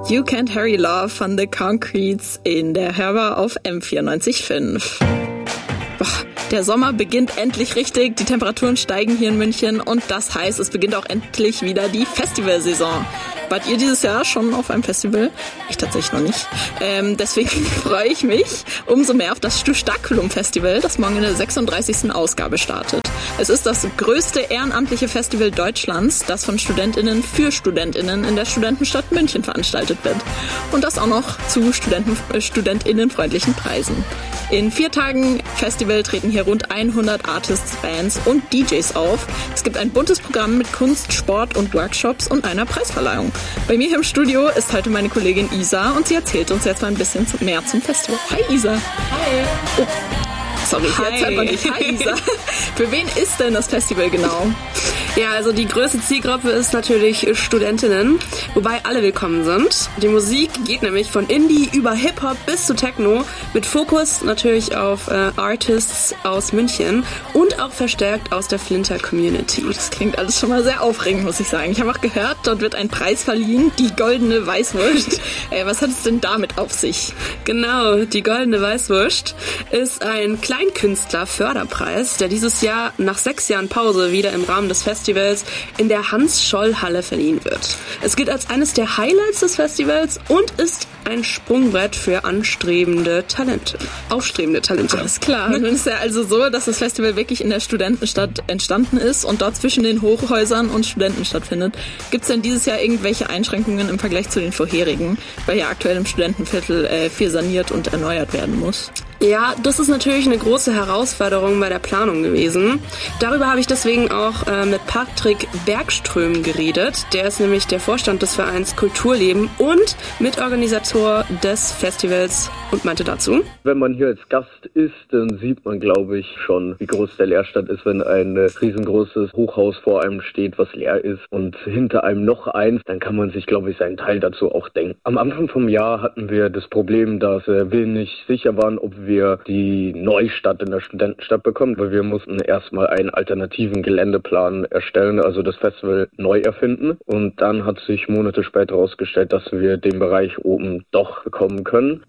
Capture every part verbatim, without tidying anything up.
You Can't Hurry Love von The Concretes in der Hörbar auf M vierundneunzig Komma fünf. Boah, der Sommer beginnt endlich richtig, die Temperaturen steigen hier in München und das heißt, es beginnt auch endlich wieder die Festivalsaison. Wart ihr dieses Jahr schon auf einem Festival? Ich tatsächlich noch nicht. Ähm, deswegen freue ich mich umso mehr auf das Stu-Stakulum-Festival, das morgen in der sechsunddreißigsten Ausgabe startet. Es ist das größte ehrenamtliche Festival Deutschlands, das von StudentInnen für StudentInnen in der Studentenstadt München veranstaltet wird. Und das auch noch zu Studenten, äh, StudentInnenfreundlichen Preisen. In vier Tagen Festival treten hier rund hundert Artists, Bands und D Js auf. Es gibt ein buntes Programm mit Kunst, Sport und Workshops und einer Preisverleihung. Bei mir hier im Studio ist heute meine Kollegin Isa und sie erzählt uns jetzt mal ein bisschen mehr zum Festival. Hi Isa. Hi. Oh, sorry, Hi. jetzt hört man nicht. Hi Isa. Für wen ist denn das Festival genau? Ja, also die größte Zielgruppe ist natürlich Studentinnen, wobei alle willkommen sind. Die Musik geht nämlich von Indie über Hip-Hop bis zu Techno, mit Fokus natürlich auf äh, Artists aus München und auch verstärkt aus der Flinter-Community. Das klingt alles schon mal sehr aufregend, muss ich sagen. Ich habe auch gehört, dort wird ein Preis verliehen, die Goldene Weißwurst. äh, was hat es denn damit auf sich? Genau, die Goldene Weißwurst ist ein Kleinkünstler-Förderpreis, der dieses Jahr nach sechs Jahren Pause wieder im Rahmen des Festivals in der Hans-Scholl-Halle verliehen wird. Es gilt als eines der Highlights des Festivals und ist ein Sprungbrett für anstrebende Talente. Aufstrebende Talente. Alles klar. Nun ist ja also so, dass das Festival wirklich in der Studentenstadt entstanden ist und dort zwischen den Hochhäusern und Studenten stattfindet. Gibt es denn dieses Jahr irgendwelche Einschränkungen im Vergleich zu den vorherigen, weil ja aktuell im Studentenviertel äh, viel saniert und erneuert werden muss? Ja, das ist natürlich eine große Herausforderung bei der Planung gewesen. Darüber habe ich deswegen auch äh, mit Patrick Bergström geredet. Der ist nämlich der Vorstand des Vereins Kulturleben und Mitorganisator des Festivals und meinte dazu: Wenn man hier als Gast ist, dann sieht man, glaube ich, schon, wie groß der Leerstand ist, wenn ein riesengroßes Hochhaus vor einem steht, was leer ist und hinter einem noch eins, dann kann man sich, glaube ich, seinen Teil dazu auch denken. Am Anfang vom Jahr hatten wir das Problem, dass wir nicht sicher waren, ob wir wir die Neustadt in der Studentenstadt bekommen, weil wir mussten erstmal einen alternativen Geländeplan erstellen, also das Festival neu erfinden. Und dann hat sich Monate später herausgestellt, dass wir den Bereich oben doch bekommen können.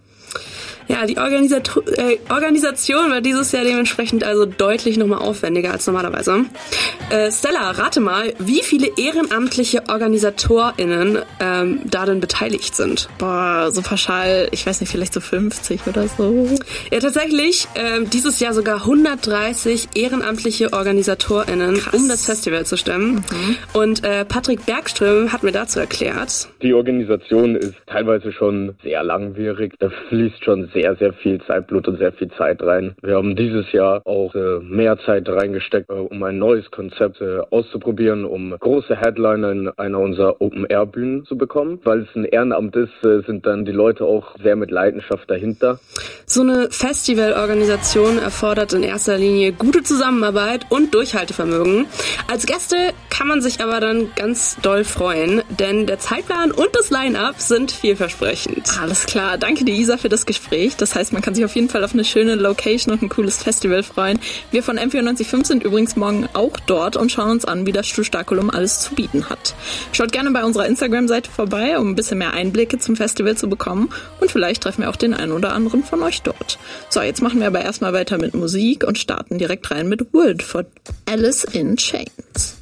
Ja, die Organisator- äh, Organisation war dieses Jahr dementsprechend also deutlich nochmal aufwendiger als normalerweise. Äh, Stella, rate mal, wie viele ehrenamtliche OrganisatorInnen ähm, da denn beteiligt sind? Boah, so pauschal, ich weiß nicht, vielleicht so fünfzig oder so. Ja, tatsächlich ähm, dieses Jahr sogar hundertdreißig ehrenamtliche OrganisatorInnen, Krass. um das Festival zu stemmen. Mhm. Und äh, Patrick Bergström hat mir dazu erklärt: Die Organisation ist teilweise schon sehr langwierig. Da fließt schon sehr, sehr viel Zeitblut und sehr viel Zeit rein. Wir haben dieses Jahr auch äh, mehr Zeit reingesteckt, äh, um ein neues Konzept äh, auszuprobieren, um große Headliner in einer unserer Open-Air-Bühnen zu bekommen. Weil es ein Ehrenamt ist, äh, sind dann die Leute auch sehr mit Leidenschaft dahinter. So eine Festivalorganisation erfordert in erster Linie gute Zusammenarbeit und Durchhaltevermögen. Als Gäste kann man sich aber dann ganz doll freuen, denn der Zeitplan und das Line-Up sind vielversprechend. Alles klar, danke dir Isa für das Gespräch. Das heißt, man kann sich auf jeden Fall auf eine schöne Location und ein cooles Festival freuen. Wir von M vierundneunzig Komma fünf sind übrigens morgen auch dort und schauen uns an, wie das Stu-Stakulum alles zu bieten hat. Schaut gerne bei unserer Instagram-Seite vorbei, um ein bisschen mehr Einblicke zum Festival zu bekommen und vielleicht treffen wir auch den einen oder anderen von euch dort. So, jetzt machen wir aber erstmal weiter mit Musik und starten direkt rein mit Wood von Alice in Chains.